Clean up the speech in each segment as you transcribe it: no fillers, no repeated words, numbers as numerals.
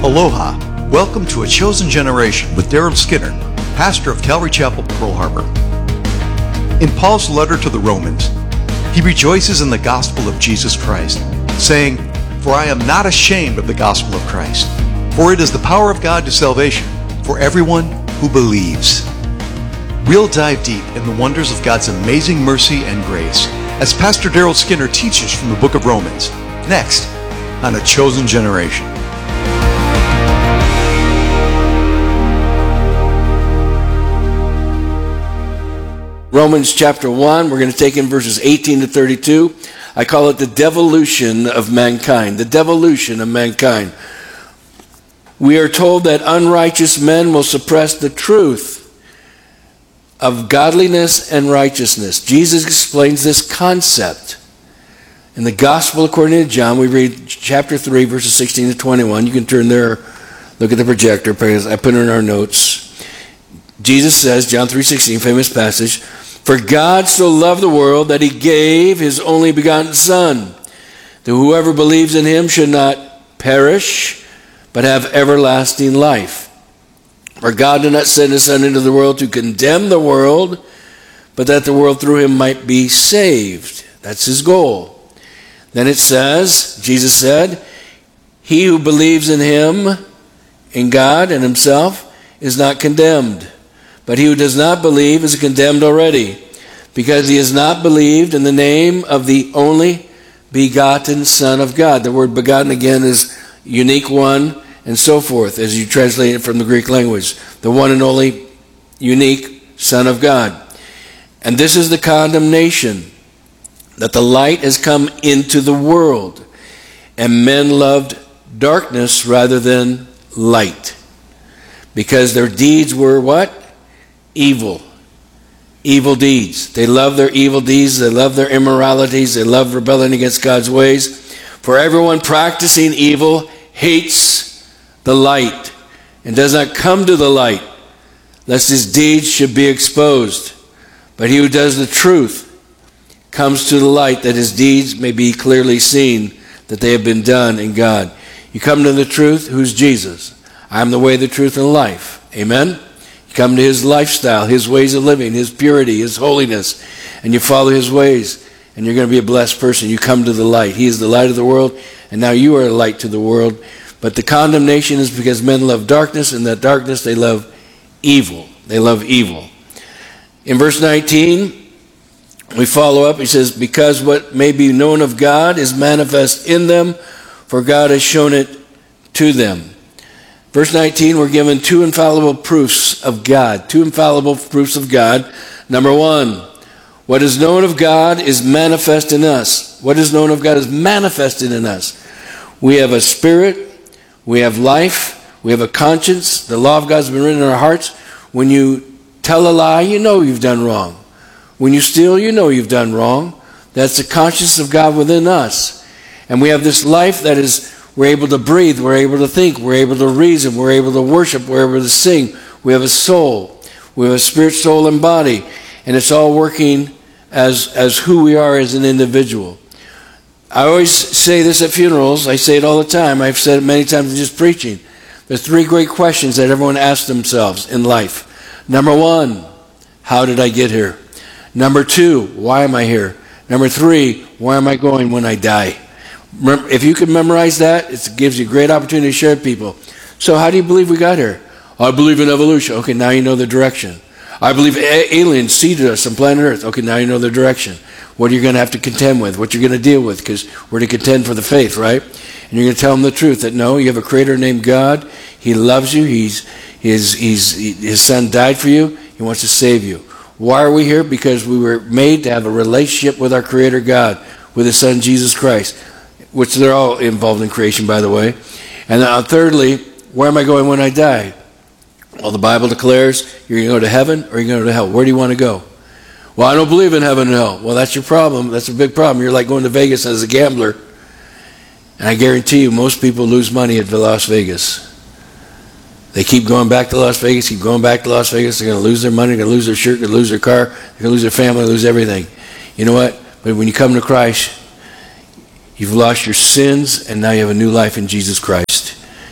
Aloha. Welcome to A Chosen Generation with Daryl Skinner, pastor of Calvary Chapel, Pearl Harbor. In Paul's letter to the Romans, he rejoices in the gospel of Jesus Christ, saying, "For I am not ashamed of the gospel of Christ, for it is the power of God to salvation for everyone who believes." We'll dive deep in the wonders of God's amazing mercy and grace as Pastor Daryl Skinner teaches from the book of Romans, next on A Chosen Generation. Romans chapter 1, we're going to take in verses 18 to 32. I call it the devolution of mankind. The devolution of mankind. We are told that unrighteous men will suppress the truth of godliness and righteousness. Jesus explains this concept. In the Gospel according to John, we read chapter 3, verses 16 to 21. You can turn there, look at the projector, because I put it in our notes. Jesus says, John 3:16, famous passage, "For God so loved the world that he gave his only begotten Son, that whoever believes in him should not perish, but have everlasting life. For God did not send his Son into the world to condemn the world, but that the world through him might be saved." That's his goal. Then it says, Jesus said, "He who believes in him, in God and himself, is not condemned. But he who does not believe is condemned already, because he has not believed in the name of the only begotten Son of God." The word begotten again is unique one, and so forth, as you translate it from the Greek language. The one and only unique Son of God. And this is the condemnation, that the light has come into the world, and men loved darkness rather than light, because their deeds were what? Evil. Evil deeds. They love their evil deeds. They love their immoralities. They love rebelling against God's ways. For everyone practicing evil hates the light and does not come to the light, lest his deeds should be exposed. But he who does the truth comes to the light, that his deeds may be clearly seen, that they have been done in God. You come to the truth. Who's Jesus? I am the way, the truth, and life. Amen? Come to his lifestyle, his ways of living, his purity, his holiness, and you follow his ways, and you're going to be a blessed person. You come to the light. He is the light of the world, and now you are a light to the world. But the condemnation is because men love darkness, and that darkness they love evil. They love evil. In verse 19, we follow up. He says, "Because what may be known of God is manifest in them, for God has shown it to them." Verse 19, we're given two infallible proofs of God. Two infallible proofs of God. Number one, what is known of God is manifest in us. What is known of God is manifested in us. We have a spirit. We have life. We have a conscience. The law of God has been written in our hearts. When you tell a lie, you know you've done wrong. When you steal, you know you've done wrong. That's the conscience of God within us. And we have this life that is, we're able to breathe, we're able to think, we're able to reason, we're able to worship, we're able to sing. We have a soul. We have a spirit, soul, and body. And it's all working as who we are as an individual. I always say this at funerals. I say it all the time. I've said it many times in just preaching. There's three great questions that everyone asks themselves in life. Number one, how did I get here? Number two, why am I here? Number three, where am I going when I die? If you can memorize that, it gives you a great opportunity to share with people. So how do you believe we got here? I believe in evolution. Okay, now you know the direction. I believe aliens seeded us on planet Earth. Okay, now you know the direction. What are you going to have to contend with? What you're going to deal with? Because we're to contend for the faith, right? And you're going to tell them the truth, that no, you have a creator named God. He loves you. His son died for you. He wants to save you. Why are we here? Because we were made to have a relationship with our creator God, with his son Jesus Christ, which they're all involved in creation, by the way. And thirdly, where am I going when I die? Well, the Bible declares you're going to go to heaven or you're going to go to hell. Where do you want to go? Well, I don't believe in heaven and hell. Well, that's your problem. That's a big problem. You're like going to Vegas as a gambler. And I guarantee you, most people lose money at Las Vegas. They keep going back to Las Vegas, keep going back to Las Vegas. They're going to lose their money, they're going to lose their shirt, they're going to lose their car, they're going to lose their family, lose everything. You know what? But when you come to Christ, you've lost your sins, and now you have a new life in Jesus Christ.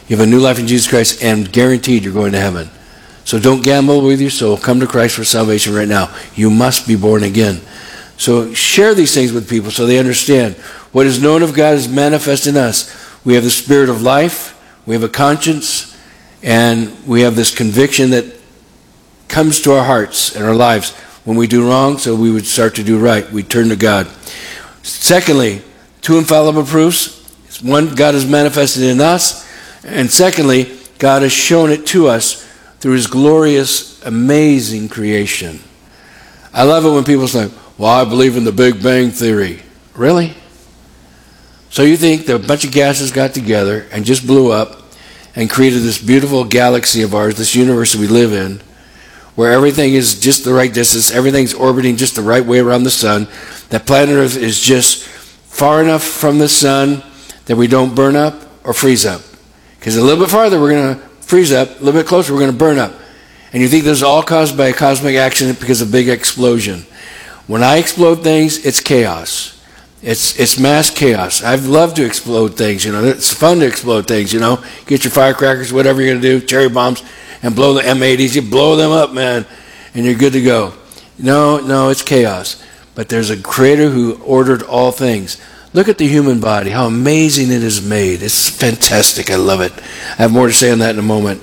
You have a new life in Jesus Christ, and guaranteed you're going to heaven. So don't gamble with your soul. Come to Christ for salvation right now. You must be born again. So share these things with people so they understand. What is known of God is manifest in us. We have the spirit of life, we have a conscience, and we have this conviction that comes to our hearts and our lives when we do wrong, so we would start to do right. We turn to God. Secondly, two infallible proofs. One, God is manifested in us. And secondly, God has shown it to us through his glorious, amazing creation. I love it when people say, well, I believe in the Big Bang Theory. Really? So you think that a bunch of gases got together and just blew up and created this beautiful galaxy of ours, this universe we live in, where everything is just the right distance, everything's orbiting just the right way around the sun, that planet Earth is just far enough from the sun that we don't burn up or freeze up. Because a little bit farther we're going to freeze up, a little bit closer we're going to burn up. And you think this is all caused by a cosmic accident because of a big explosion. When I explode things, it's chaos. It's mass chaos. I've loved to explode things, It's fun to explode things, Get your firecrackers, whatever you're going to do, cherry bombs, and blow the M80s. You blow them up, man, and you're good to go. No, it's chaos. But there's a creator who ordered all things. Look at the human body, how amazing it is made. It's fantastic. I love it. I have more to say on that in a moment.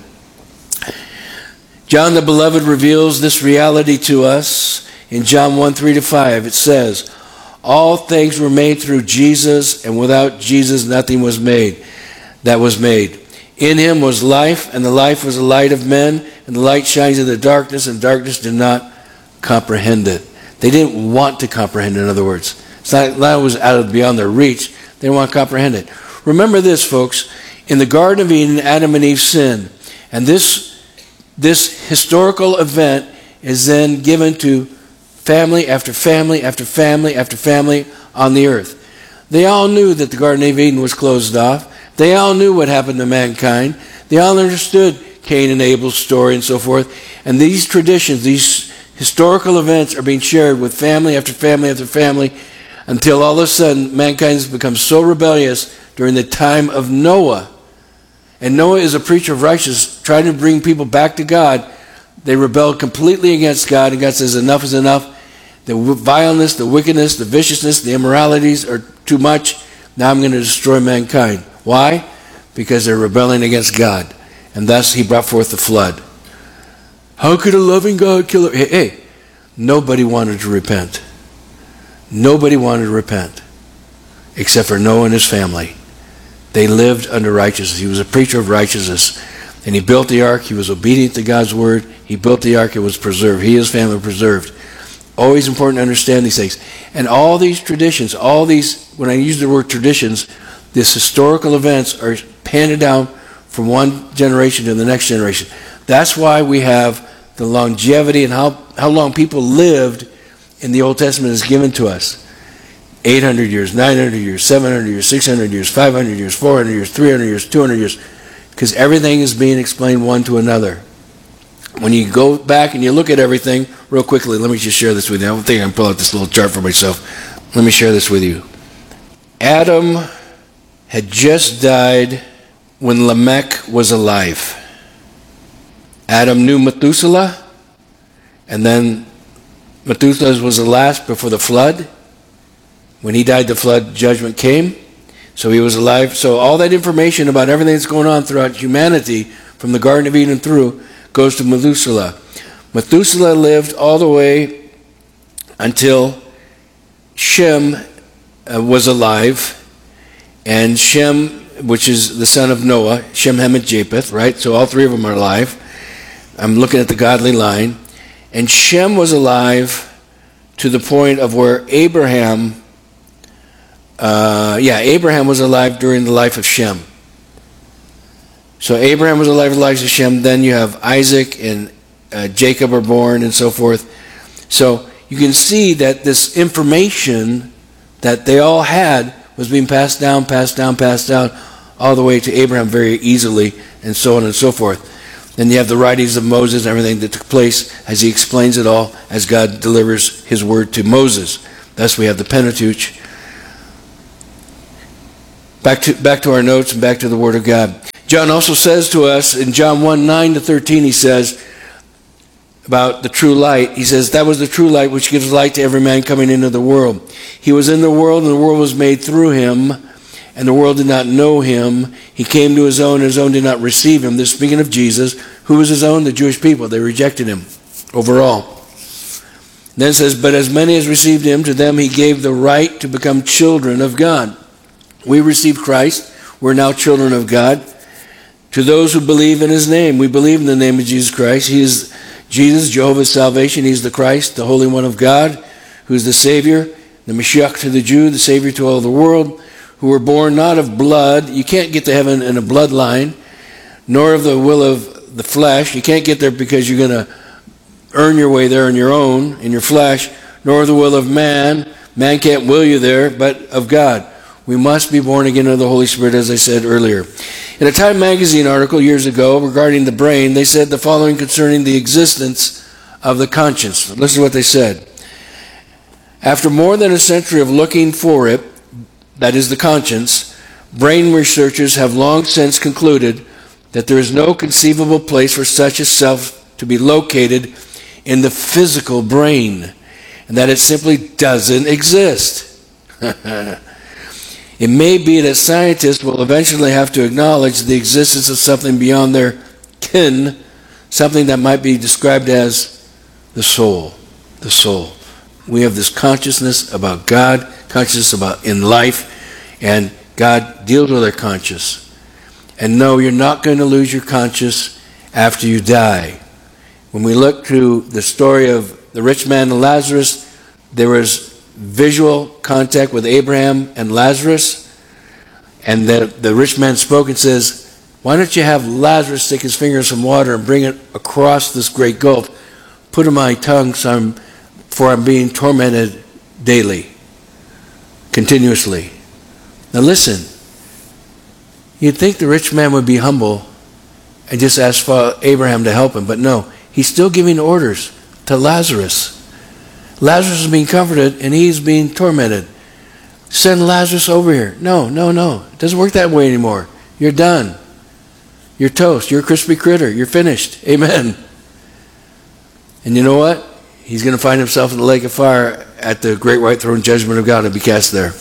John the Beloved reveals this reality to us. In John 1:3-5, it says, all things were made through Jesus, and without Jesus nothing was made that was made. In him was life, and the life was the light of men, and the light shines in the darkness, and darkness did not comprehend it. They didn't want to comprehend it, in other words. It's not that it was out of beyond their reach. They didn't want to comprehend it. Remember this, folks. In the Garden of Eden, Adam and Eve sinned. And this historical event is then given to family after family after family after family on the earth. They all knew that the Garden of Eden was closed off. They all knew what happened to mankind. They all understood Cain and Abel's story and so forth. And these traditions, these historical events are being shared with family after family after family until all of a sudden mankind has become so rebellious during the time of Noah. And Noah is a preacher of righteousness, trying to bring people back to God. They rebelled completely against God, and God says enough is enough. The vileness, the wickedness, the viciousness, the immoralities are too much. Now I'm going to destroy mankind. Why? Because they're rebelling against God. And thus he brought forth the flood. How could a loving God kill it? Hey, nobody wanted to repent. Nobody wanted to repent except for Noah and his family. They lived under righteousness. He was a preacher of righteousness. And he built the ark. He was obedient to God's word. He built the ark. It was preserved. He and his family were preserved. Always important to understand these things. And all these traditions, when I use the word traditions, these historical events are handed down from one generation to the next generation. That's why we have the longevity and how long people lived in the Old Testament is given to us. 800 years, 900 years, 700 years, 600 years, 500 years, 400 years, 300 years, 200 years. Because everything is being explained one to another. When you go back and you look at everything, real quickly, let me just share this with you. I don't think I can pull out this little chart for myself. Let me share this with you. Adam had just died when Lamech was alive. Adam knew Methuselah, and then Methuselah was the last before the flood. When he died, the flood judgment came. So he was alive. So all that information about everything that's going on throughout humanity, from the Garden of Eden through, goes to Methuselah. Methuselah lived all the way until Shem was alive. And Shem, which is the son of Noah, Shem, Ham, and Japheth, right? So all three of them are alive. I'm looking at the godly line. And Shem was alive to the point of where Abraham was alive during the life of Shem. So Abraham was alive in the life of Shem. Then you have Isaac and Jacob are born and so forth. So you can see that this information that they all had was being passed down, all the way to Abraham very easily, and so on and so forth. Then you have the writings of Moses and everything that took place as he explains it all, as God delivers his word to Moses. Thus we have the Pentateuch. Back to our notes and back to the Word of God. John also says to us in John 1, 9-13, he says about the true light, he says, that was the true light which gives light to every man coming into the world. He was in the world, and the world was made through him, and the world did not know him. He came to his own, and his own did not receive him. This speaking of Jesus. Who was his own? The Jewish people. They rejected him overall. Then it says, but as many as received him, to them he gave the right to become children of God. We received Christ. We're now children of God. To those who believe in his name. We believe in the name of Jesus Christ. He is Jesus, Jehovah's salvation. He's the Christ, the Holy One of God, who is the Savior, the Mashiach to the Jew, the Savior to all the world, who were born not of blood. You can't get to heaven in a bloodline, nor of the will of the flesh. You can't get there because you're going to earn your way there on your own, in your flesh, nor of the will of man. Man can't will you there, but of God. We must be born again of the Holy Spirit, as I said earlier. In a Time magazine article years ago regarding the brain, they said the following concerning the existence of the conscience. Listen to what they said. After more than a century of looking for it, that is the conscience, brain researchers have long since concluded that there is no conceivable place for such a self to be located in the physical brain, and that it simply doesn't exist. It may be that scientists will eventually have to acknowledge the existence of something beyond their ken, something that might be described as the soul. The soul. We have this consciousness about God, consciousness about in life, and God deals with our conscience. And no, you're not going to lose your conscience after you die. When we look to the story of the rich man and Lazarus, there was visual contact with Abraham and Lazarus, and the rich man spoke and says, why don't you have Lazarus stick his finger in some water and bring it across this great gulf, put it on my tongue for I'm being tormented daily, continuously. Now listen, you'd think the rich man would be humble and just ask for Abraham to help him, but no, he's still giving orders to Lazarus. Lazarus is being comforted and he's being tormented. Send Lazarus over here. No. It doesn't work that way anymore. You're done. You're toast. You're a crispy critter. You're finished. Amen. And you know what? He's going to find himself in the lake of fire at the great white throne judgment of God and be cast there.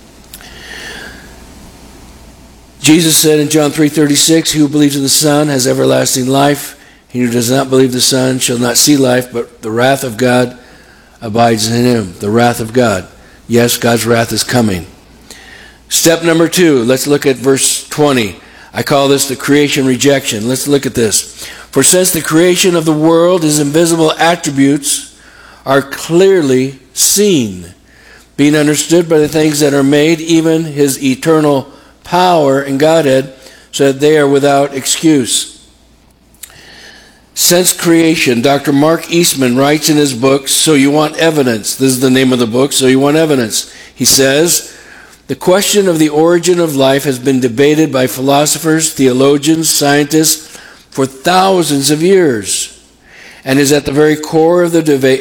Jesus said in John 3:36, he who believes in the Son has everlasting life. He who does not believe the Son shall not see life, but the wrath of God abides in him. The wrath of God. Yes, God's wrath is coming. Step number 2, let's look at verse 20. I call this the creation rejection. Let's look at this. For since the creation of the world, his invisible attributes are clearly seen, being understood by the things that are made, even his eternal power and Godhead, so that they are without excuse. Since creation, Dr. Mark Eastman writes in his book, So You Want Evidence. This is the name of the book, So You Want Evidence. He says, the question of the origin of life has been debated by philosophers, theologians, scientists for thousands of years, and is at the very core of the debate.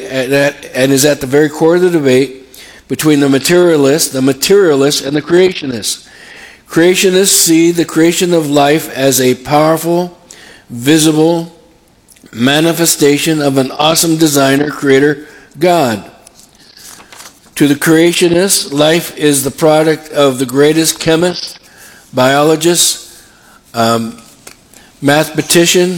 Between the materialists, and the creationists. Creationists see the creation of life as a powerful, visible manifestation of an awesome designer, creator, God. To the creationists, life is the product of the greatest chemist, biologist, mathematician,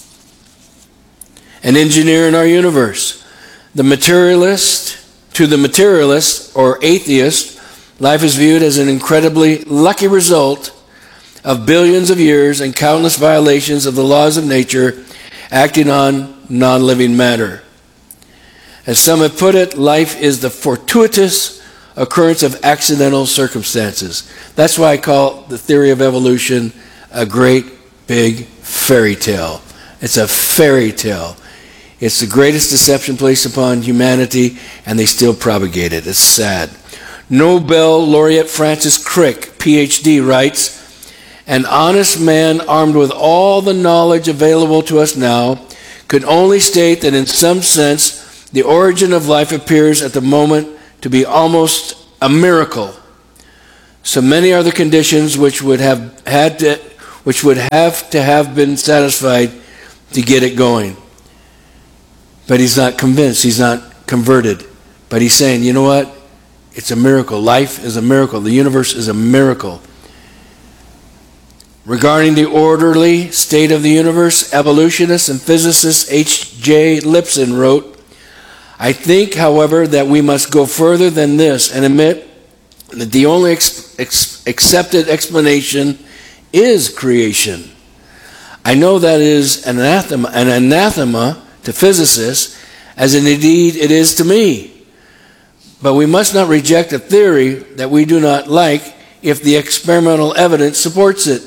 and engineer in our universe. To the materialist or atheist, life is viewed as an incredibly lucky result of billions of years and countless violations of the laws of nature acting on non-living matter. As some have put it, life is the fortuitous occurrence of accidental circumstances. That's why I call the theory of evolution a great big fairy tale. It's a fairy tale. It's the greatest deception placed upon humanity, and they still propagate it. It's sad. Nobel laureate Francis Crick, PhD, writes, an honest man armed with all the knowledge available to us now could only state that in some sense the origin of life appears at the moment to be almost a miracle. So many are the conditions which would have which would have to have been satisfied to get it going. But he's not convinced. He's not converted. But he's saying, you know what? It's a miracle. Life is a miracle. The universe is a miracle. Regarding the orderly state of the universe, evolutionist and physicist H.J. Lipson wrote, I think, however, that we must go further than this and admit that the only accepted explanation is creation. I know that is an anathema to physicists, as indeed it is to me. But we must not reject a theory that we do not like if the experimental evidence supports it.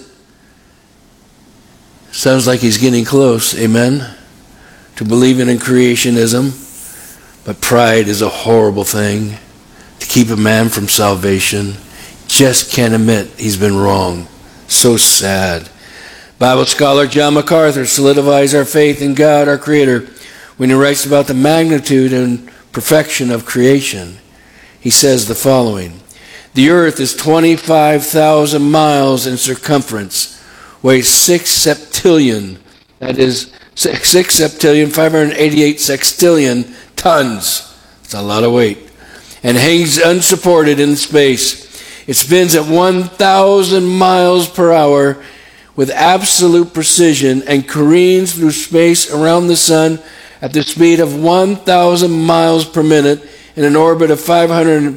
Sounds like he's getting close, amen, to believing in creationism. But pride is a horrible thing to keep a man from salvation. Just can't admit he's been wrong. So sad. Bible scholar John MacArthur solidifies our faith in God, our Creator, when he writes about the magnitude and perfection of creation. He says the following: the earth is 25,000 miles in circumference, weighs 6 septillion, that is 6 septillion, 588 sextillion tons. That's a lot of weight. And hangs unsupported in space. It spins at 1,000 miles per hour with absolute precision and careens through space around the sun at the speed of 1,000 miles per minute in an orbit of 580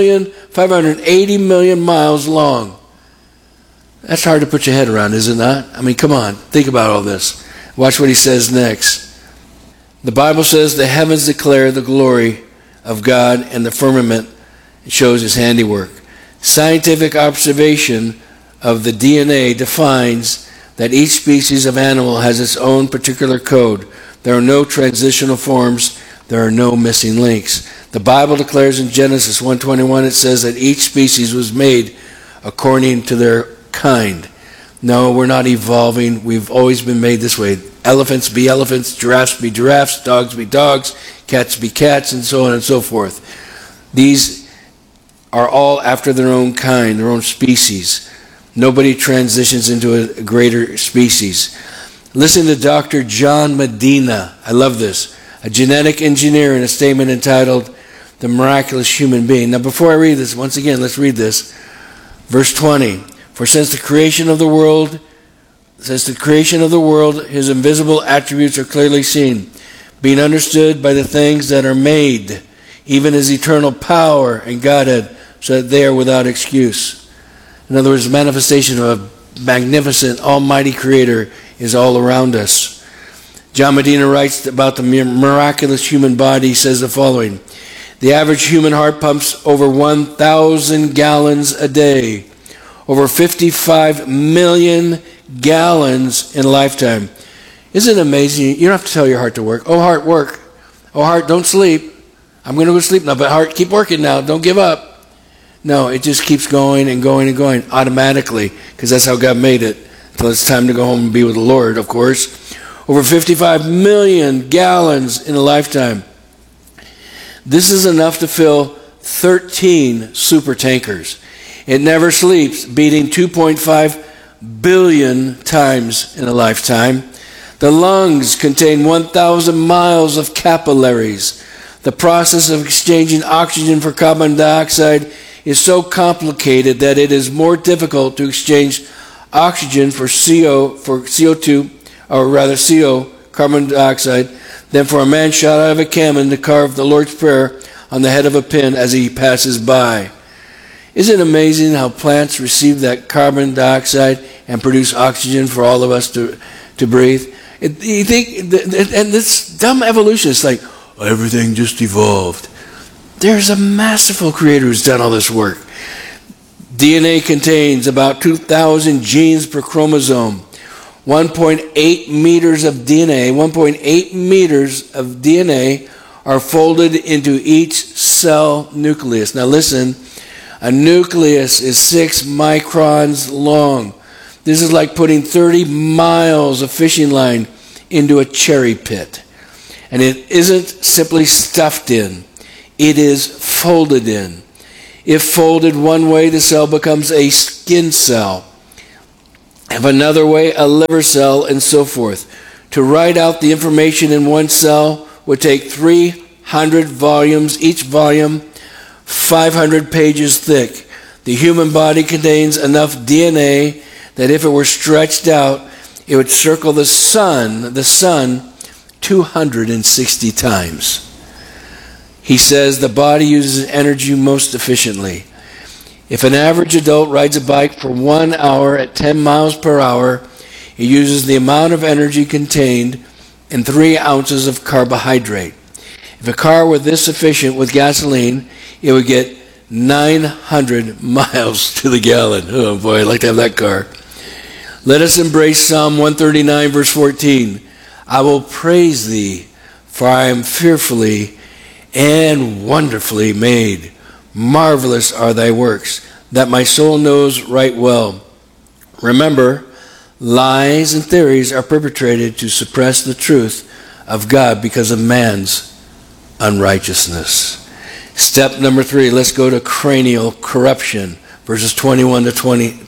million miles long. That's hard to put your head around, is it not? I mean, come on, think about all this. Watch what he says next. The Bible says the heavens declare the glory of God, and the firmament shows his handiwork. Scientific observation of the DNA defines that each species of animal has its own particular code. There are no transitional forms. There are no missing links. The Bible declares in Genesis 1:21, it says that each species was made according to their kind. No, we're not evolving. We've always been made this way. Elephants be elephants, giraffes be giraffes, dogs be dogs, cats be cats, and so on and so forth. These are all after their own kind, their own species. Nobody transitions into a greater species. Listen to Dr. John Medina. I love this. A genetic engineer in a statement entitled The Miraculous Human Being. Now before I read this, once again, let's read this. Verse 20. For since the creation of the world, his invisible attributes are clearly seen, being understood by the things that are made, even his eternal power and Godhead, so that they are without excuse. In other words, the manifestation of a magnificent, almighty Creator is all around us. John Medina writes about the miraculous human body. He says the following: the average human heart pumps over 1,000 gallons a day, over 55 million gallons in a lifetime. Isn't it amazing? You don't have to tell your heart to work. Oh, heart, work. Oh, heart, don't sleep. I'm going to go sleep now, but heart, keep working now. Don't give up. No, it just keeps going and going and going automatically, because that's how God made it, until it's time to go home and be with the Lord, of course. Over 55 million gallons in a lifetime. This is enough to fill 13 super tankers. It never sleeps, beating 2.5 billion times in a lifetime. The lungs contain 1,000 miles of capillaries. The process of exchanging oxygen for carbon dioxide is so complicated that it is more difficult to exchange oxygen for CO2, or rather CO, carbon dioxide, than for a man shot out of a cannon to carve the Lord's Prayer on the head of a pin as he passes by. Isn't it amazing how plants receive that carbon dioxide and produce oxygen for all of us to breathe? You think, and this dumb evolution is like, everything just evolved. There's a masterful Creator who's done all this work. DNA contains about 2,000 genes per chromosome. 1.8 meters of DNA, 1.8 meters of DNA are folded into each cell nucleus. Now listen, a nucleus is 6 microns long. This is like putting 30 miles of fishing line into a cherry pit. And it isn't simply stuffed in. It is folded in. If folded one way, the cell becomes a skin cell. have another way, a liver cell, and so forth. To write out the information in one cell would take 300 volumes, each volume 500 pages thick. The human body contains enough DNA that if it were stretched out, it would circle the sun 260 times. He says the body uses energy most efficiently. If an average adult rides a bike for 1 hour at 10 miles per hour, it uses the amount of energy contained in 3 ounces of carbohydrate. If a car were this efficient with gasoline, it would get 900 miles to the gallon. Oh boy, I'd like to have that car. Let us embrace Psalm 139, verse 14. I will praise thee, for I am fearfully and wonderfully made. Marvelous are thy works, that my soul knows right well. Remember, lies and theories are perpetrated to suppress the truth of God because of man's unrighteousness. Step number 3, let's go to cranial corruption, verses 21 to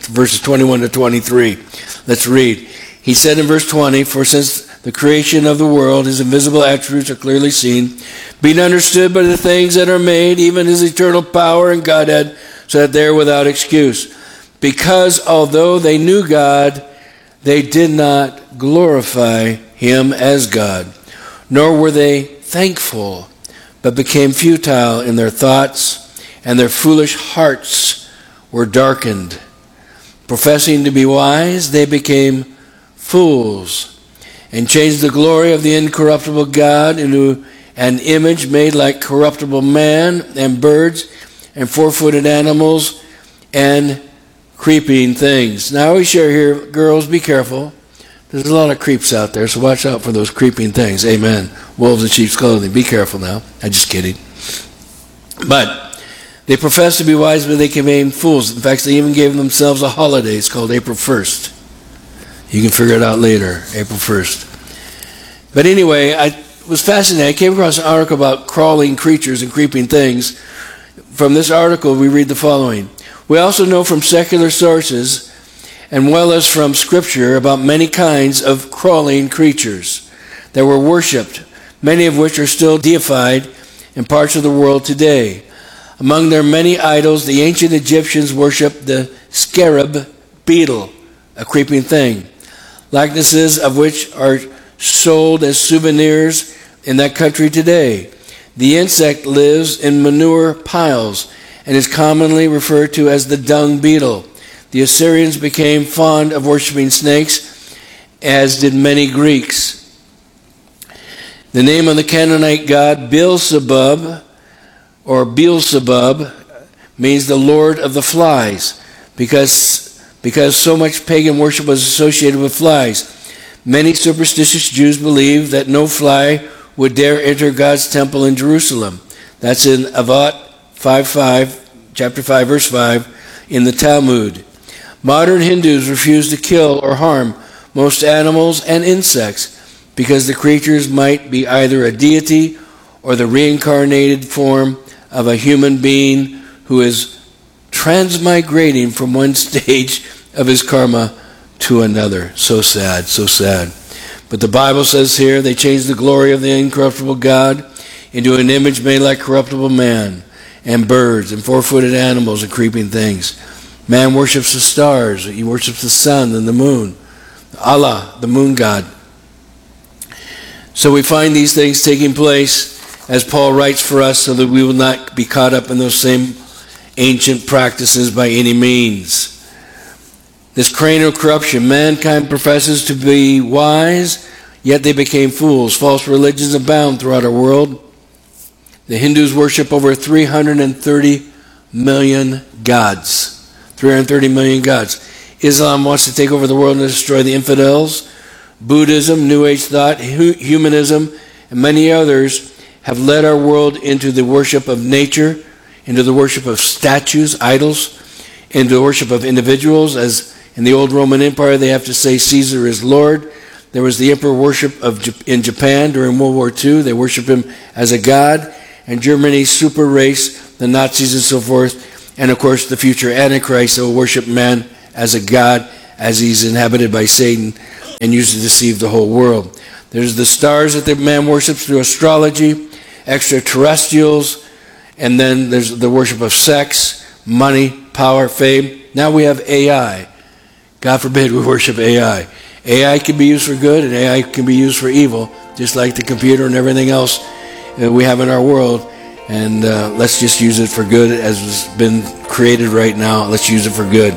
23. Let's read. He said in verse 20, for since the creation of the world, his invisible attributes are clearly seen, being understood by the things that are made, even his eternal power and Godhead, so that they are without excuse. Because although they knew God, they did not glorify him as God, nor were they thankful, but became futile in their thoughts, and their foolish hearts were darkened. Professing to be wise, they became fools, and changed the glory of the incorruptible God into an image made like corruptible man and birds and four-footed animals and creeping things. Now I always share here, girls, be careful. There's a lot of creeps out there, so watch out for those creeping things. Amen. Wolves in sheep's clothing. Be careful now. I'm just kidding. But they profess to be wise, but they became fools. In fact, they even gave themselves a holiday. It's called April 1st. You can figure it out later, April 1st. But anyway, I was fascinated. I came across an article about crawling creatures and creeping things. From this article, we read the following. We also know from secular sources, and well as from Scripture, about many kinds of crawling creatures that were worshipped, many of which are still deified in parts of the world today. Among their many idols, the ancient Egyptians worshipped the scarab beetle, a creeping thing, likenesses of which are sold as souvenirs in that country today. The insect lives in manure piles and is commonly referred to as the dung beetle. The Assyrians became fond of worshiping snakes, as did many Greeks. The name of the Canaanite god Beelzebub, or Beelzebub, means the Lord of the flies, because so much pagan worship was associated with flies. Many superstitious Jews believed that no fly would dare enter God's temple in Jerusalem. That's in Avot 5:5, chapter 5, verse 5, in the Talmud. Modern Hindus refuse to kill or harm most animals and insects because the creatures might be either a deity or the reincarnated form of a human being who is transmigrating from one stage of his karma to another. So sad, so sad. But the Bible says here, they changed the glory of the incorruptible God into an image made like corruptible man and birds and four-footed animals and creeping things. Man worships the stars. He worships the sun and the moon. Allah, the moon god. So we find these things taking place, as Paul writes for us, so that we will not be caught up in those same ancient practices by any means. This cranial corruption, mankind professes to be wise, yet they became fools. False religions abound throughout our world. The Hindus worship over 330 million gods. 330 million gods. Islam wants to take over the world and destroy the infidels. Buddhism, New Age thought, humanism, and many others have led our world into the worship of nature, into the worship of statues, idols, into the worship of individuals. As in the old Roman Empire, they have to say Caesar is Lord. There was the emperor worship in Japan during World War II. They worship him as a god. And Germany's super race, the Nazis and so forth, and of course the future Antichrist, will worship man as a god as he's inhabited by Satan and used to deceive the whole world. There's the stars that the man worships through astrology, extraterrestrials, and then there's the worship of sex, money, power, fame. Now we have AI. God forbid we worship AI. AI can be used for good and AI can be used for evil, just like the computer and everything else that we have in our world. And let's just use it for good as has been created right now. Let's use it for good.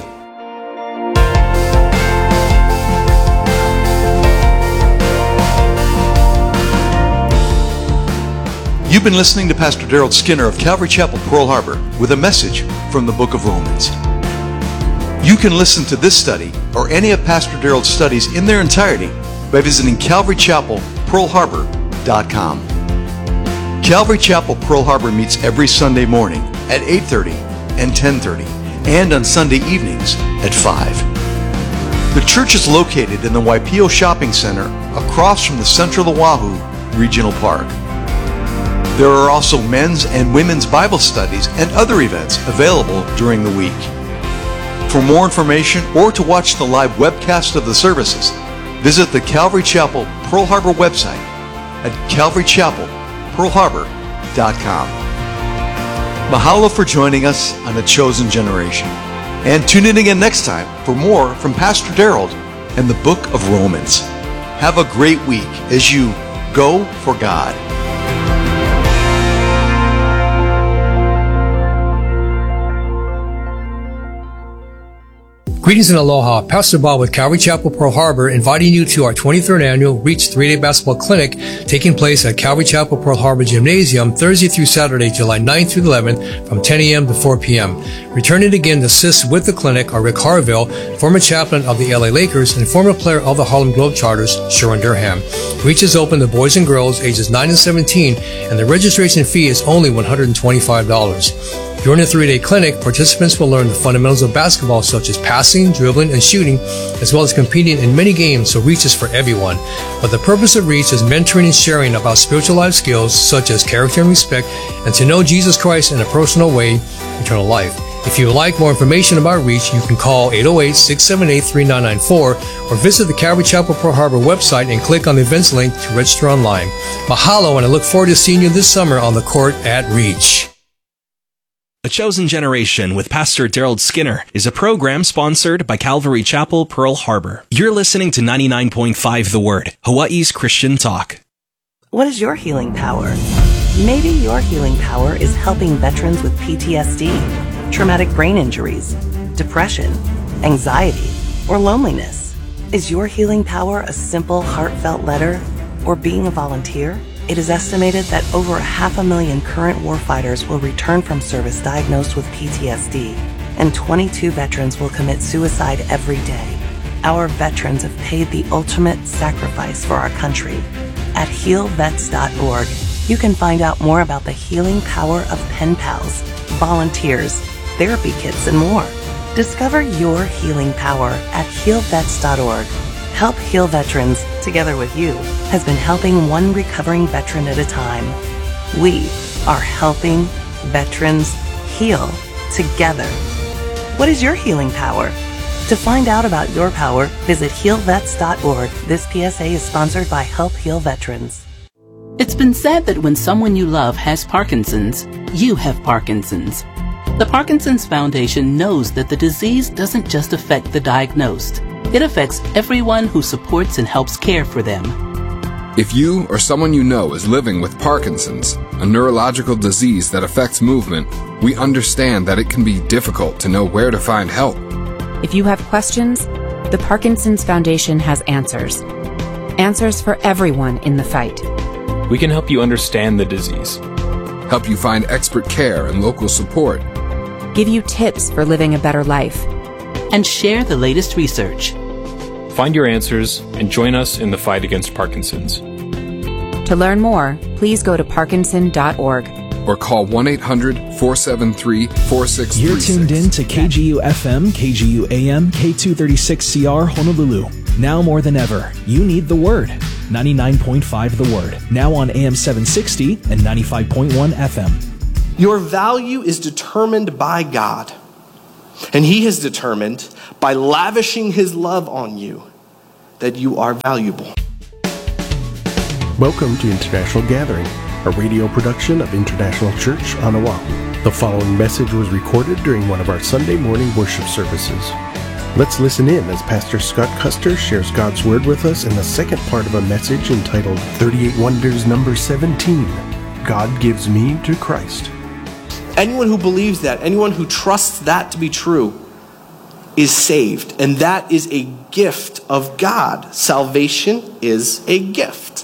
You've been listening to Pastor Daryl Skinner of Calvary Chapel, Pearl Harbor, with a message from the book of Romans. You can listen to this study or any of Pastor Daryl's studies in their entirety by visiting CalvaryChapelPearlHarbor.com. Calvary Chapel, Pearl Harbor meets every Sunday morning at 8:30 and 10:30, and on Sunday evenings at 5. The church is located in the Waipio Shopping Center across from the Central Oahu Regional Park. There are also men's and women's Bible studies and other events available during the week. For more information or to watch the live webcast of the services, visit the Calvary Chapel Pearl Harbor website at CalvaryChapelPearlHarbor.com. Mahalo for joining us on A Chosen Generation. And tune in again next time for more from Pastor Daryl and the book of Romans. Have a great week as you go for God. Greetings and aloha. Pastor Bob with Calvary Chapel, Pearl Harbor, inviting you to our 23rd annual Reach 3-Day Basketball Clinic taking place at Calvary Chapel, Pearl Harbor Gymnasium Thursday through Saturday, July 9th through the 11th from 10 a.m. to 4 p.m. Returning again to assist with the clinic are Rick Harville, former chaplain of the LA Lakers and former player of the Harlem Globetrotters, Sharon Durham. Reach is open to boys and girls ages 9 and 17, and the registration fee is only $125. During the 3-day clinic, participants will learn the fundamentals of basketball such as passing, dribbling, and shooting, as well as competing in many games, so Reach is for everyone. But the purpose of Reach is mentoring and sharing about spiritual life skills such as character and respect, and to know Jesus Christ in a personal way, eternal life. If you would like more information about Reach, you can call 808-678-3994 or visit the Calvary Chapel Pearl Harbor website and click on the events link to register online. Mahalo, and I look forward to seeing you this summer on the court at Reach. A Chosen Generation with Pastor Daryl Skinner is a program sponsored by Calvary Chapel, Pearl Harbor. You're listening to 99.5 The Word, Hawaii's Christian talk. What is your healing power? Maybe your healing power is helping veterans with PTSD, traumatic brain injuries, depression, anxiety, or loneliness. Is your healing power a simple, heartfelt letter or being a volunteer? It is estimated that over 500,000 current warfighters will return from service diagnosed with PTSD, and 22 veterans will commit suicide every day. Our veterans have paid the ultimate sacrifice for our country. At healvets.org, you can find out more about the healing power of pen pals, volunteers, therapy kits, and more. Discover your healing power at healvets.org. Help Heal Veterans, together with you, has been helping one recovering veteran at a time. We are helping veterans heal together. What is your healing power? To find out about your power, visit healvets.org. This PSA is sponsored by Help Heal Veterans. It's been said that when someone you love has Parkinson's, you have Parkinson's. The Parkinson's Foundation knows that the disease doesn't just affect the diagnosed. It affects everyone who supports and helps care for them. If you or someone you know is living with Parkinson's, a neurological disease that affects movement, we understand that it can be difficult to know where to find help. If you have questions, the Parkinson's Foundation has answers. Answers for everyone in the fight. We can help you understand the disease, help you find expert care and local support, give you tips for living a better life, and share the latest research. Find your answers and join us in the fight against Parkinson's. To learn more, please go to parkinson.org or call 1-800-473-4636. You're tuned in to KGU FM, KGU AM, K236CR Honolulu. Now more than ever, you need the Word. 99.5 The Word. Now on AM 760 and 95.1 FM. Your value is determined by God. And he has determined, by lavishing his love on you, that you are valuable. Welcome to International Gathering, a radio production of International Church on Oahu. The following message was recorded during one of our Sunday morning worship services. Let's listen in as Pastor Scott Custer shares God's Word with us in the second part of a message entitled 38 Wonders number 17, God Gives Me to Christ. Anyone who believes that, anyone who trusts that to be true, is saved. And that is a gift of God. Salvation is a gift.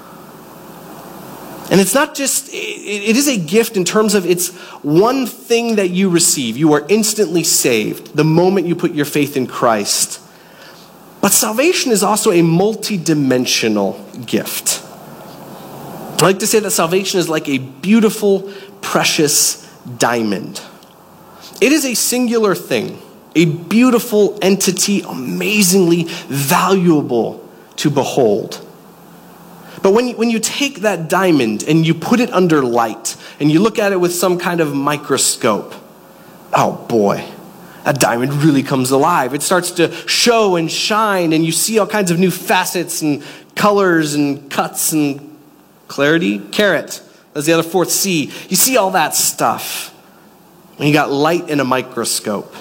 And it's not just, it is a gift in terms of it's one thing that you receive. You are instantly saved the moment you put your faith in Christ. But salvation is also a multi-dimensional gift. I like to say that salvation is like a beautiful, precious diamond. It is a singular thing, a beautiful entity, amazingly valuable to behold. But when you take that diamond and you put it under light and you look at it with some kind of microscope, oh boy, that diamond really comes alive. It starts to show and shine, and you see all kinds of new facets and colors and cuts and clarity. Carat, that's the other fourth C. You see all that stuff. And you got light in a microscope.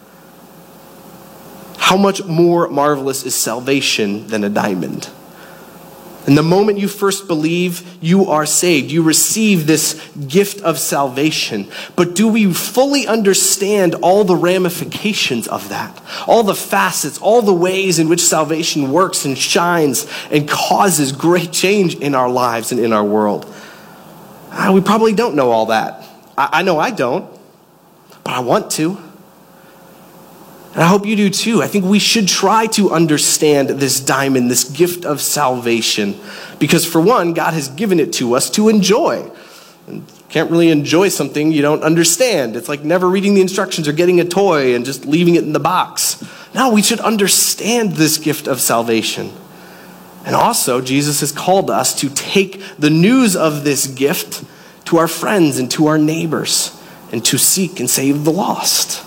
How much more marvelous is salvation than a diamond? And the moment you first believe, you are saved. You receive this gift of salvation. But do we fully understand all the ramifications of that? All the facets, all the ways in which salvation works and shines and causes great change in our lives and in our world? We probably don't know all that. I know I don't, but I want to. And I hope you do too. I think we should try to understand this diamond, this gift of salvation. Because for one, God has given it to us to enjoy. And you can't really enjoy something you don't understand. It's like never reading the instructions or getting a toy and just leaving it in the box. No, we should understand this gift of salvation. And also, Jesus has called us to take the news of this gift to our friends and to our neighbors and to seek and save the lost.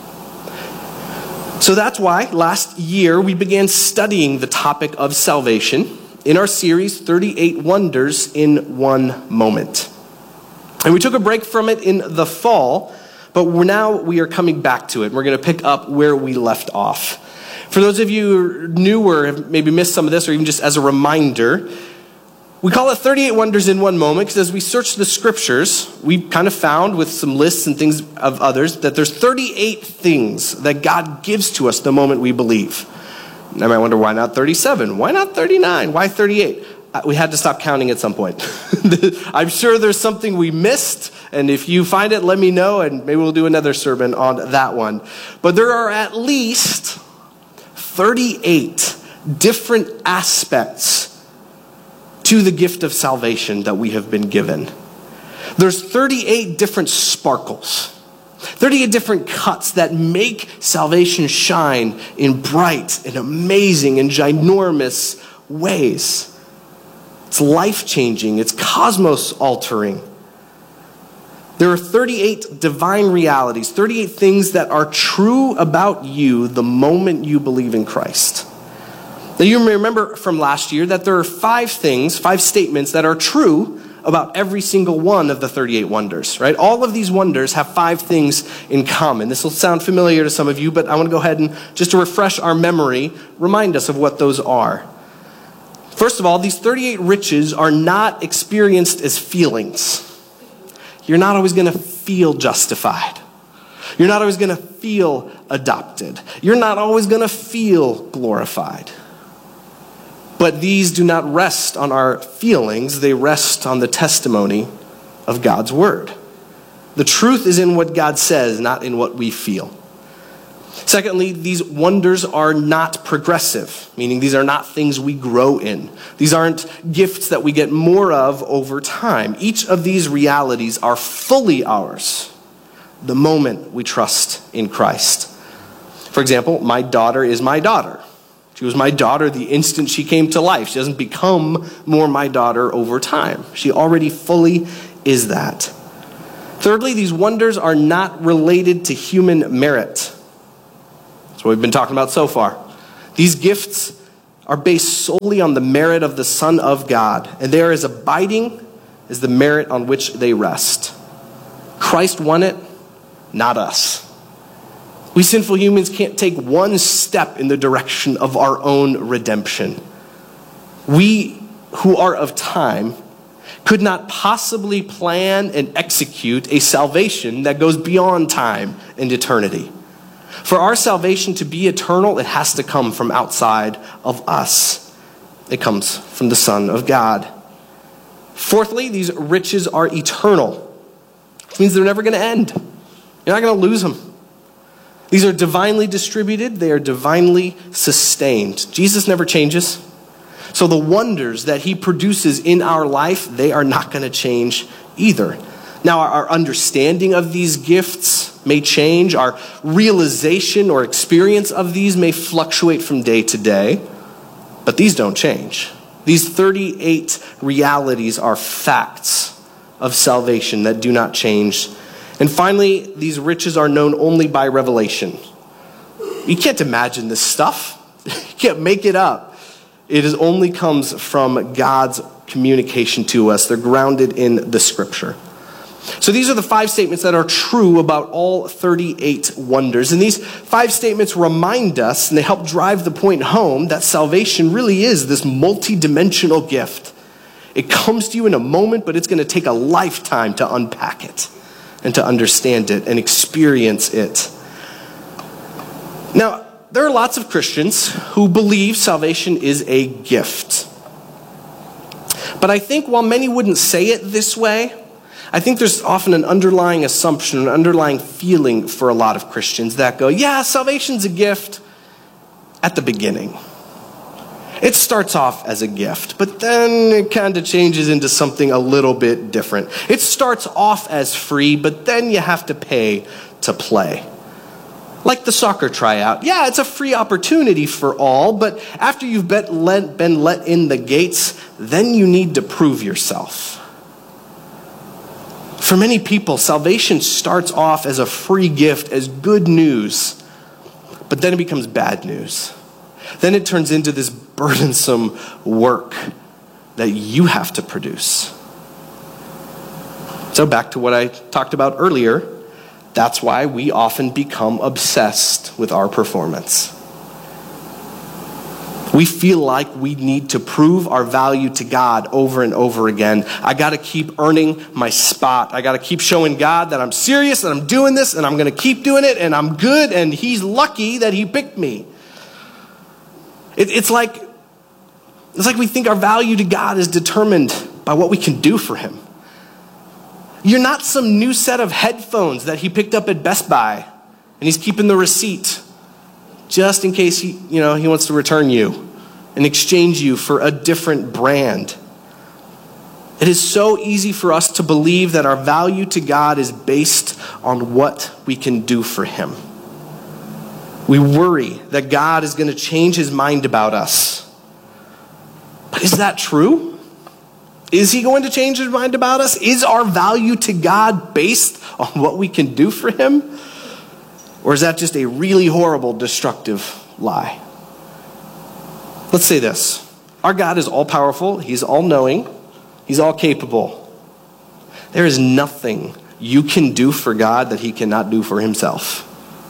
So that's why last year we began studying the topic of salvation in our series, 38 Wonders in One Moment. And we took a break from it in the fall, but now we are coming back to it. We're going to pick up where we left off. For those of you who are new or have maybe missed some of this, or even just as a reminder, we call it 38 Wonders in One Moment because as we search the scriptures, we kind of found with some lists and things of others that there's 38 things that God gives to us the moment we believe. And I might wonder, why not 37? Why not 39? Why 38? We had to stop counting at some point. I'm sure there's something we missed, and if you find it, let me know, and maybe we'll do another sermon on that one. But there are at least 38 different aspects to the gift of salvation that we have been given. There's 38 different sparkles, 38 different cuts that make salvation shine in bright and amazing and ginormous ways. It's life-changing, it's cosmos-altering. There are 38 divine realities, 38 things that are true about you the moment you believe in Christ. Now you may remember from last year that there are 5 statements that are true about every single one of the 38 wonders, right? All of these wonders have 5 things in common. This will sound familiar to some of you, but I want to go ahead and just to refresh our memory, remind us of what those are. First of all, these 38 riches are not experienced as feelings. You're not always going to feel justified. You're not always going to feel adopted. You're not always going to feel glorified. But these do not rest on our feelings. They rest on the testimony of God's word. The truth is in what God says, not in what we feel. Secondly, these wonders are not progressive, meaning these are not things we grow in. These aren't gifts that we get more of over time. Each of these realities are fully ours the moment we trust in Christ. For example, my daughter is my daughter. She was my daughter the instant she came to life. She doesn't become more my daughter over time. She already fully is that. Thirdly, these wonders are not related to human merit. That's what we've been talking about so far. These gifts are based solely on the merit of the Son of God, and they are as abiding as the merit on which they rest. Christ won it, not us. We sinful humans can't take one step in the direction of our own redemption. We who are of time could not possibly plan and execute a salvation that goes beyond time and eternity. For our salvation to be eternal, it has to come from outside of us. It comes from the Son of God. Fourthly, these riches are eternal, which means they're never going to end. You're not going to lose them. These are divinely distributed. They are divinely sustained. Jesus never changes. So the wonders that he produces in our life, they are not going to change either. Now, our understanding of these gifts may change. Our realization or experience of these may fluctuate from day to day, but these don't change. These 38 realities are facts of salvation that do not change. And finally, these riches are known only by revelation. You can't imagine this stuff. You can't make it up. It only comes from God's communication to us. They're grounded in the Scripture. So these are the 5 statements that are true about all 38 wonders. And these 5 statements remind us, and they help drive the point home, that salvation really is this multi-dimensional gift. It comes to you in a moment, but it's going to take a lifetime to unpack it and to understand it and experience it. Now, there are lots of Christians who believe salvation is a gift. But I think while many wouldn't say it this way, I think there's often an underlying assumption, an underlying feeling for a lot of Christians that go, yeah, salvation's a gift at the beginning. It starts off as a gift, but then it kind of changes into something a little bit different. It starts off as free, but then you have to pay to play. Like the soccer tryout. Yeah, it's a free opportunity for all, but after you've been let in the gates, then you need to prove yourself. For many people, salvation starts off as a free gift, as good news, but then it becomes bad news. Then it turns into this burdensome work that you have to produce. So back to what I talked about earlier, that's why we often become obsessed with our performance. We feel like we need to prove our value to God over and over again. I got to keep earning my spot. I got to keep showing God that I'm serious, that I'm doing this, and I'm going to keep doing it, and I'm good, and he's lucky that he picked me. It's like we think our value to God is determined by what we can do for him. You're not some new set of headphones that he picked up at Best Buy, and he's keeping the receipt just in case he wants to return you and exchange you for a different brand. It is so easy for us to believe that our value to God is based on what we can do for him. We worry that God is going to change his mind about us. But is that true? Is he going to change his mind about us? Is our value to God based on what we can do for him? Or is that just a really horrible, destructive lie? Let's say this. Our God is all-powerful. He's all-knowing. He's all-capable. There is nothing you can do for God that he cannot do for himself.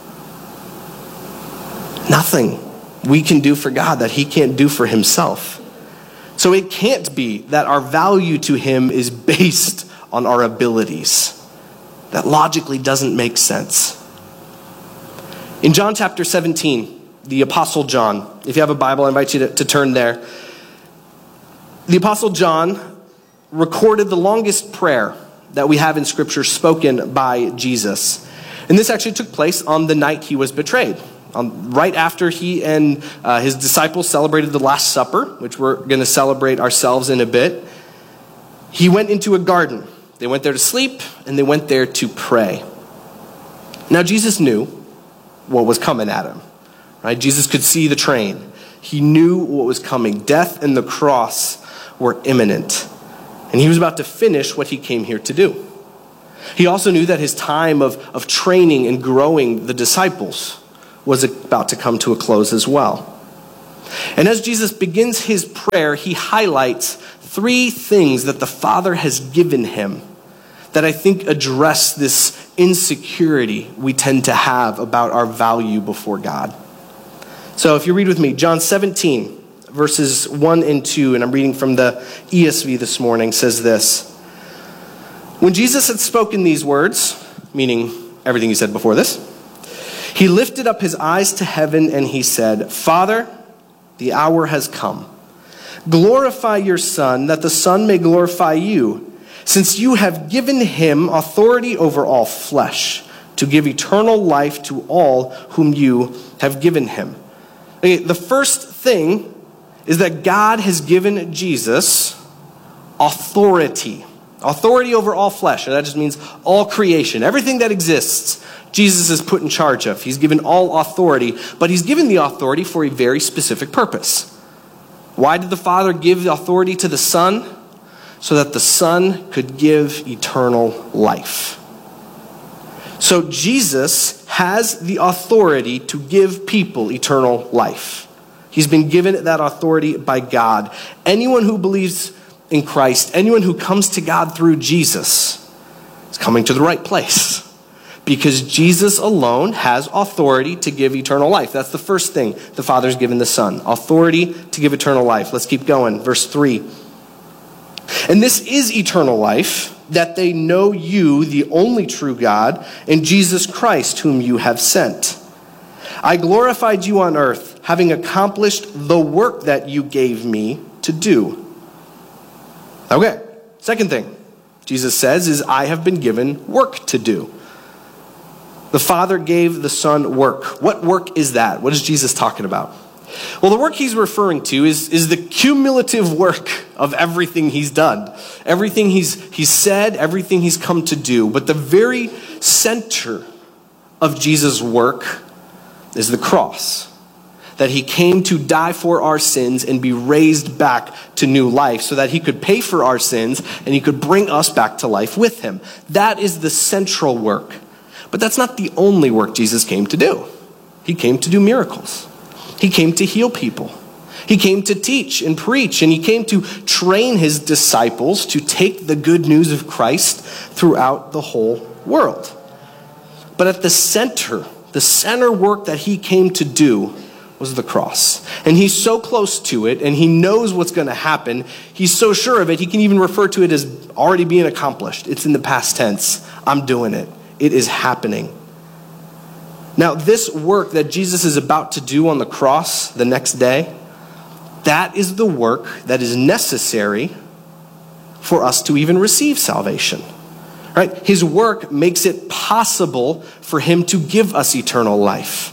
Nothing we can do for God that he can't do for himself. So it can't be that our value to him is based on our abilities. That logically doesn't make sense. In John chapter 17, the Apostle John, if you have a Bible, I invite you to turn there. The Apostle John recorded the longest prayer that we have in Scripture spoken by Jesus. And this actually took place on the night he was betrayed. Right after he and his disciples celebrated the Last Supper, which we're going to celebrate ourselves in a bit, he went into a garden. They went there to sleep, and they went there to pray. Now, Jesus knew what was coming at him. Right? Jesus could see the train. He knew what was coming. Death and the cross were imminent. And he was about to finish what he came here to do. He also knew that his time of training and growing the disciples was about to come to a close as well. And as Jesus begins his prayer, he highlights three things that the Father has given him that I think address this insecurity we tend to have about our value before God. So if you read with me, John 17, verses 1 and 2, and I'm reading from the ESV this morning, says this. When Jesus had spoken these words, meaning everything he said before this, he lifted up his eyes to heaven and he said, Father, the hour has come. Glorify your Son, that the Son may glorify you, since you have given him authority over all flesh, to give eternal life to all whom you have given him. Okay, the first thing is that God has given Jesus authority. Authority over all flesh. And that just means all creation. Everything that exists, Jesus is put in charge of. He's given all authority, but he's given the authority for a very specific purpose. Why did the Father give the authority to the Son? So that the Son could give eternal life. So Jesus has the authority to give people eternal life. He's been given that authority by God. Anyone who believes in Christ, anyone who comes to God through Jesus, is coming to the right place. Because Jesus alone has authority to give eternal life. That's the first thing the Father's given the Son. Authority to give eternal life. Let's keep going. Verse 3. And this is eternal life, that they know you, the only true God, and Jesus Christ, whom you have sent. I glorified you on earth, having accomplished the work that you gave me to do. Okay, second thing Jesus says is, I have been given work to do. The Father gave the Son work. What work is that? What is Jesus talking about? Well, the work he's referring to is the cumulative work of everything he's done. Everything he's said, everything he's come to do. But the very center of Jesus' work is the cross. That he came to die for our sins and be raised back to new life so that he could pay for our sins and he could bring us back to life with him. That is the central work. But that's not the only work Jesus came to do. He came to do miracles. He came to heal people. He came to teach and preach, and he came to train his disciples to take the good news of Christ throughout the whole world. But at the center work that he came to do was the cross. And he's so close to it, and he knows what's going to happen. He's so sure of it, he can even refer to it as already being accomplished. It's in the past tense. I'm doing it. It is happening. Now, this work that Jesus is about to do on the cross the next day, that is the work that is necessary for us to even receive salvation. Right? His work makes it possible for him to give us eternal life.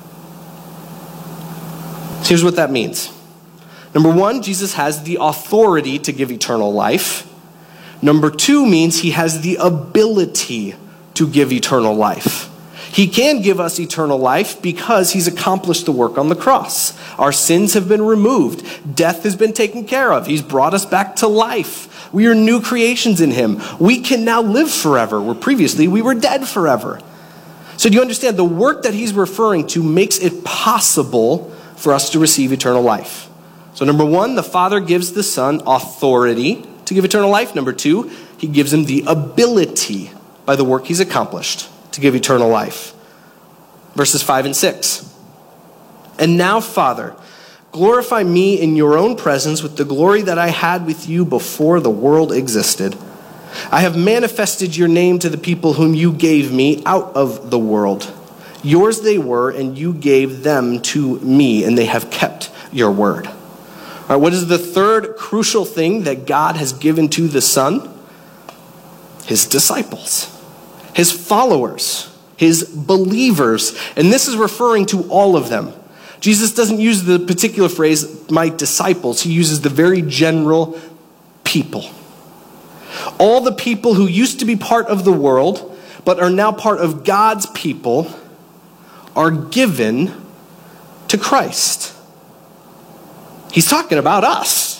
So here's what that means. Number one, Jesus has the authority to give eternal life. Number two means he has the ability to give eternal life. He can give us eternal life because he's accomplished the work on the cross. Our sins have been removed. Death has been taken care of. He's brought us back to life. We are new creations in him. We can now live forever, where previously we were dead forever. So do you understand? The work that he's referring to makes it possible for us to receive eternal life. So number one, the Father gives the Son authority to give eternal life. Number two, he gives him the ability by the work he's accomplished to give eternal life. Verses 5 and 6. And now, Father, glorify me in your own presence with the glory that I had with you before the world existed. I have manifested your name to the people whom you gave me out of the world. Yours they were, and you gave them to me, and they have kept your word. All right, what is the third crucial thing that God has given to the Son? His disciples. His followers, his believers. And this is referring to all of them. Jesus doesn't use the particular phrase, my disciples. He uses the very general people. All the people who used to be part of the world, but are now part of God's people, are given to Christ. He's talking about us.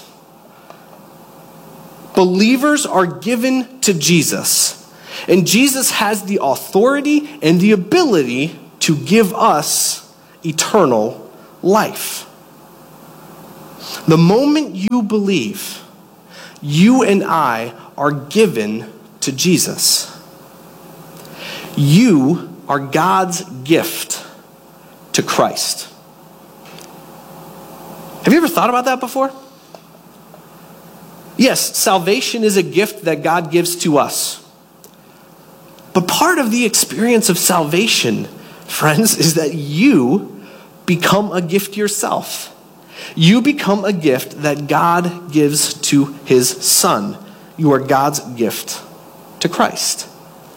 Believers are given to Jesus. And Jesus has the authority and the ability to give us eternal life. The moment you believe, you and I are given to Jesus. You are God's gift to Christ. Have you ever thought about that before? Yes, salvation is a gift that God gives to us. But part of the experience of salvation, friends, is that you become a gift yourself. You become a gift that God gives to his Son. You are God's gift to Christ.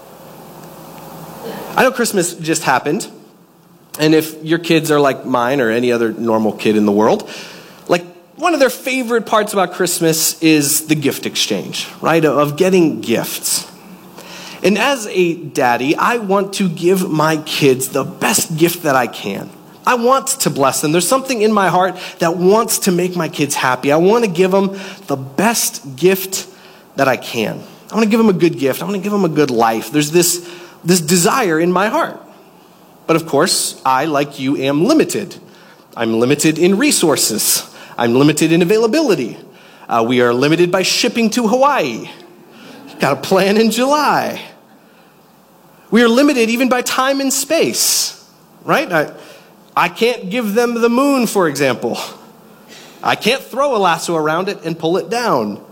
I know Christmas just happened, and if your kids are like mine or any other normal kid in the world, like one of their favorite parts about Christmas is the gift exchange, right? Of getting gifts. And as a daddy, I want to give my kids the best gift that I can. I want to bless them. There's something in my heart that wants to make my kids happy. I want to give them the best gift that I can. I want to give them a good gift. I want to give them a good life. There's this desire in my heart. But of course, I, like you, am limited. I'm limited in resources. I'm limited in availability. We are limited by shipping to Hawaii. Got a plan in July. We are limited even by time and space, right? I can't give them the moon, for example. I can't throw a lasso around it and pull it down.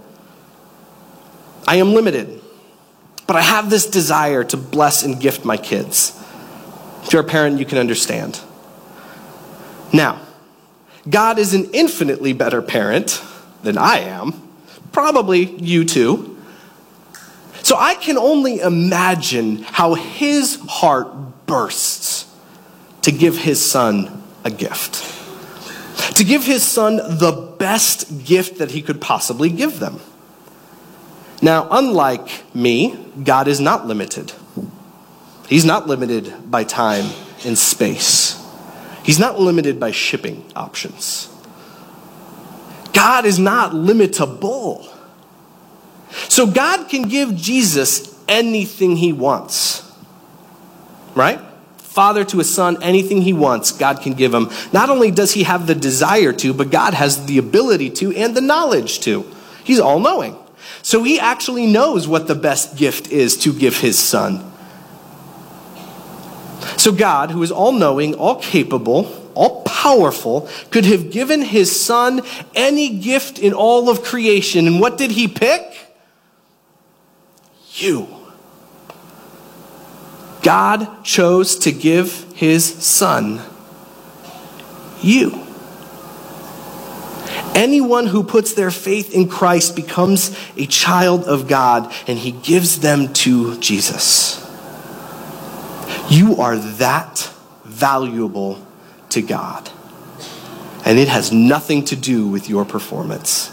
I am limited. But I have this desire to bless and gift my kids. If you're a parent, you can understand. Now, God is an infinitely better parent than I am. Probably you too. So I can only imagine how his heart bursts to give his son a gift. To give his son the best gift that he could possibly give them. Now, unlike me, God is not limited. He's not limited by time and space. He's not limited by shipping options. God is not limitable. So God can give Jesus anything he wants. Right? Father to a son, anything he wants, God can give him. Not only does he have the desire to, but God has the ability to and the knowledge to. He's all-knowing. So he actually knows what the best gift is to give his son. So God, who is all-knowing, all-capable, all-powerful, could have given his son any gift in all of creation. And what did he pick? You. God chose to give his son you. Anyone who puts their faith in Christ becomes a child of God, and he gives them to Jesus. You are that valuable to God, and it has nothing to do with your performance.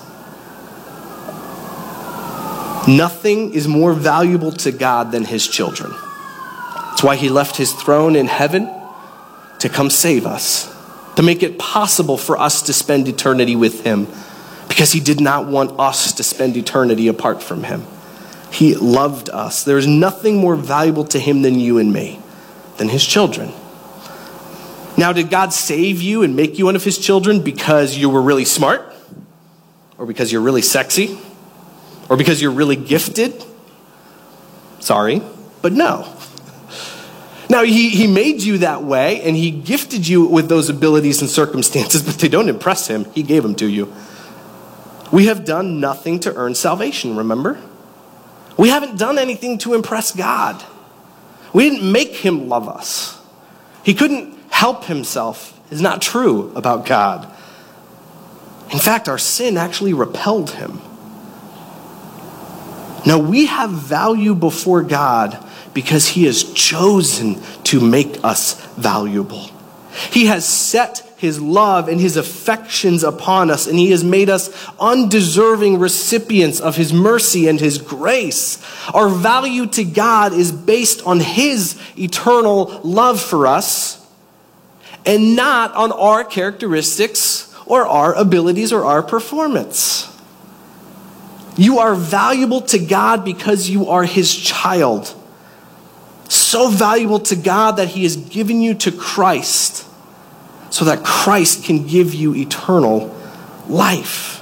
Nothing is more valuable to God than his children. That's why he left his throne in heaven to come save us, to make it possible for us to spend eternity with him, because he did not want us to spend eternity apart from him. He loved us. There is nothing more valuable to him than you and me, than his children. Now, did God save you and make you one of his children because you were really smart? Or because you're really sexy? Or because you're really gifted? Sorry, but no. Now, he made you that way, and he gifted you with those abilities and circumstances, but they don't impress him. He gave them to you. We have done nothing to earn salvation, remember? We haven't done anything to impress God. We didn't make him love us. He couldn't help himself. It's not true about God. In fact, our sin actually repelled him. Now, we have value before God because he has chosen to make us valuable. He has set his love and his affections upon us, and he has made us undeserving recipients of his mercy and his grace. Our value to God is based on his eternal love for us, and not on our characteristics or our abilities or our performance. You are valuable to God because you are his child. So valuable to God that he has given you to Christ. so that Christ can give you eternal life.